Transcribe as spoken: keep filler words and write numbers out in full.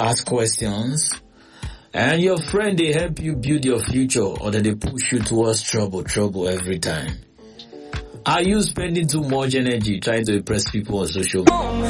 ask questions, and your friend they help you build your future, or that they push you towards trouble, trouble every time? Are you spending too much energy trying to impress people on social media?